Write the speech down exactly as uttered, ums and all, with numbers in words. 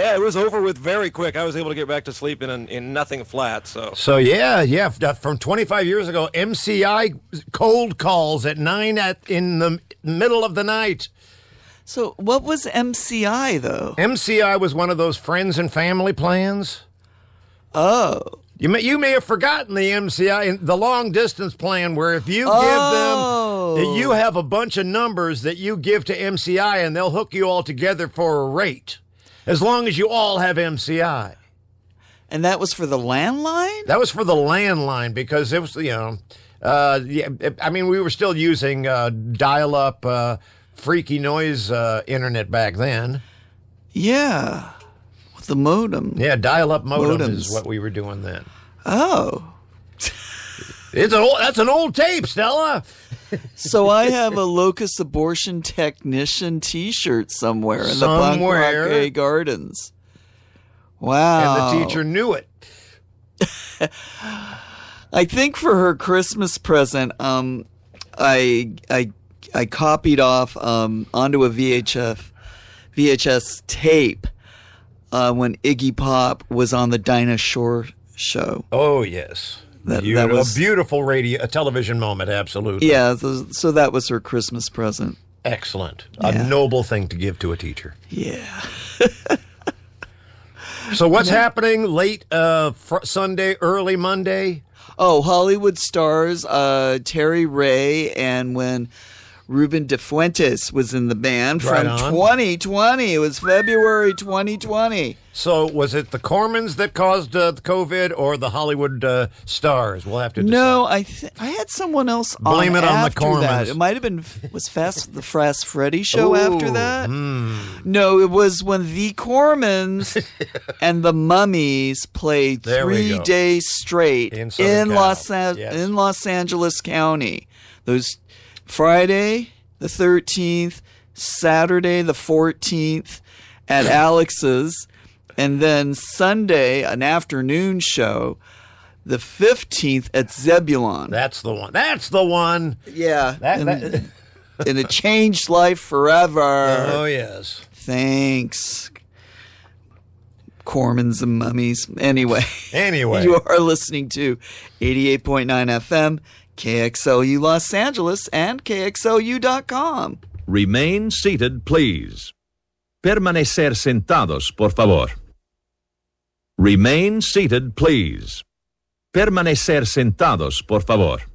Yeah, it was over with very quick. I was able to get back to sleep in in nothing flat. So, so yeah, yeah. From twenty-five years ago, M C I cold calls at nine at in the middle of the night. So, what was M C I though? M C I was one of those friends and family plans. Oh. You may, you may have forgotten the M C I, the long distance plan, where if you oh. give them, you have a bunch of numbers that you give to M C I, and they'll hook you all together for a rate, as long as you all have M C I. And that was for the landline? That was for the landline because it was, you know, uh, yeah, I mean, we were still using uh, dial-up, uh, freaky noise uh, internet back then. Yeah. The modem. Yeah, dial-up modem Modems. is what we were doing then. Oh. It's an old, that's an old tape, Stella. So I have a Locust Abortion Technician T-shirt somewhere in somewhere. the Punk Rock Gardens. Wow. And the teacher knew it. I think for her Christmas present, um, I I I copied off um, onto a V H F V H S tape. Uh, when Iggy Pop was on the Dinah Shore show. Oh, yes. That, Beautiful, that was, a beautiful radio, a television moment, absolutely. Yeah, so, so that was her Christmas present. Excellent. Yeah. A noble thing to give to a teacher. Yeah. So what's yeah. happening late uh, fr- Sunday, early Monday? Oh, Hollywood stars, uh, Terry Ray, and when Ruben De Fuentes was in the band right from on. twenty twenty. It was February twenty twenty. So was it the Cormans that caused uh, the COVID or the Hollywood uh, stars? We'll have to decide. No, I th- I had someone else Blame on it on the after Cormans. that. It might have been, was Fast the Fast Freddy show Ooh, after that? Mm. No, it was when the Cormans and the Mummies played There three days straight in, in Los, An- yes. yes. in Los Angeles County. Those Friday the thirteenth, Saturday the fourteenth at Alex's, and then Sunday an afternoon show, the fifteenth at Zebulon. That's the one. That's the one. Yeah. That, and, that. and it changed life forever. Oh, yes. Thanks. Cormans and Mummies. Anyway. Anyway. You are listening to eighty-eight point nine F M, K X L U Los Angeles, and K X L U dot com. Remain seated, please. Permanecer sentados, por favor. Remain seated, please. Permanecer sentados, por favor.